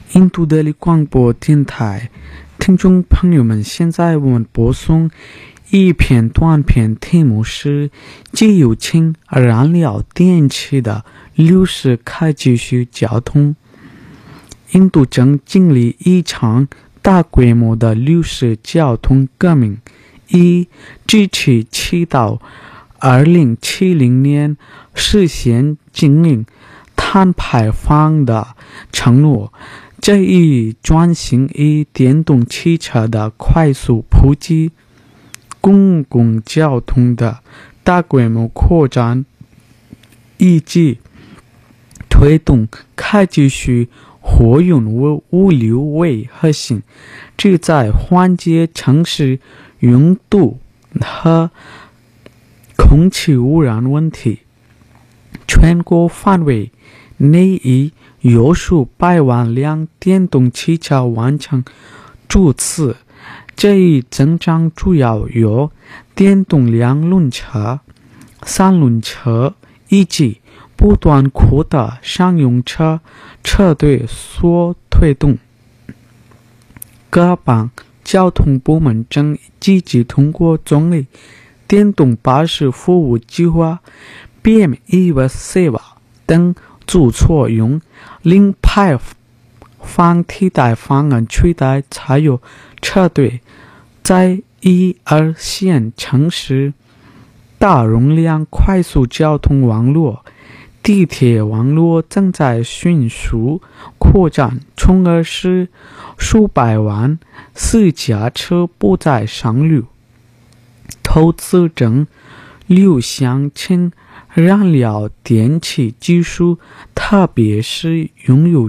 印度德里广播电台听众朋友们，现在我们播送一篇短片，题目是机油氢燃料电池的绿色可持续交通。印度正经历一场大规模的绿色交通革命，以支持其到2070年实现净零碳排放的承诺。这一转型以电动汽车的快速普及、公共交通的大规模扩展，以及推动可持续货运物流为核心，旨在缓解城市拥堵和空气污染问题。全国范围内已有数百万辆电动汽车完成注册，这一增长主要由电动两轮车、三轮车以及不断扩大商用车队所推动。各邦交通部门正积极通过总理电动巴士服务计划 PM-1 Seva 等组措用零排放替代方案取代柴油车队在1、2线城市大容量快速交通网络、地铁网络正在迅速扩展，从而使数百万私家车不再上路。投资正流向氢燃料电池技术，特别是拥有